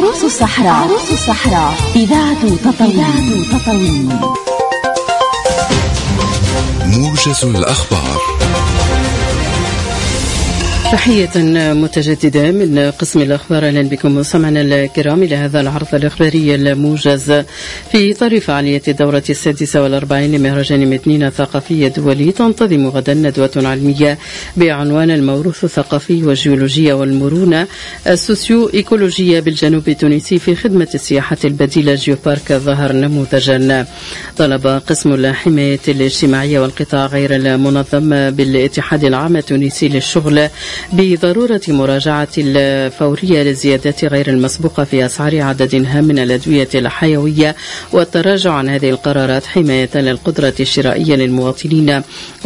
عروس الصحراء إذاعة تطاوين. موجز الأخبار. تحية متجددة من قسم الأخبار. أهلا بكم مستمعينا الكرام إلى هذا العرض الإخباري الموجز في إطار فعالية الدورة 46 لمهرجان مدنين الثقافي الدولي. تنتظم غدا ندوة علمية بعنوان الموروث الثقافي والجيولوجيا والمرونة السوسيو إيكولوجية بالجنوب التونسي في خدمة السياحة البديلة. جيوبارك ظهر نموذجا. طلب قسم الحماية الاجتماعية والقطاع غير المنظم بالاتحاد العام التونسي للشغل بضرورة مراجعة الفورية للزيادات غير المسبوقة في أسعار عدد هام من الأدوية الحيوية والتراجع عن هذه القرارات حماية للقدرة الشرائية للمواطنين